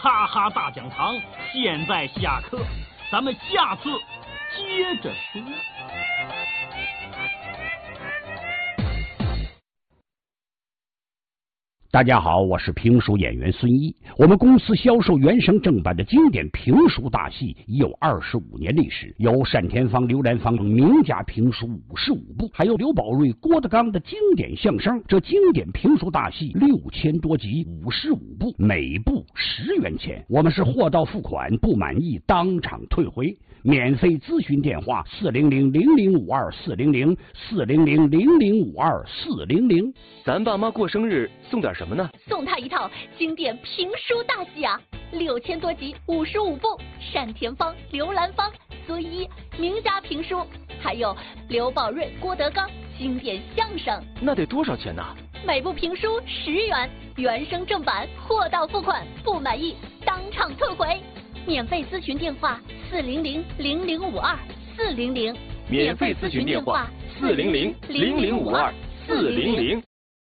哈哈大讲堂现在下课，咱们下次接着说。 大家好，我是评书演员孙一。我们公司销售原声正版的经典评书大戏已有25年历史，有单田芳、刘兰芳等名家评书55部，还有刘宝瑞、郭德纲的经典相声。这经典评书大戏6000多集，55部，每部10元钱。我们是货到付款，不满意当场退回。免费咨询电话400-0052-400，400-0052-400。 咱爸妈过生日送点什么呢？ 送他一套经典评书大戏啊，6000多集，55部，单田芳、刘兰芳、孙一名家评书，还有刘宝瑞、郭德纲经典相声。 那得多少钱呢？ 每部评书10元，原声正版，货到付款，不满意当场退回。免费咨询电话400-0052-400， 免费咨询电话400-0052-400。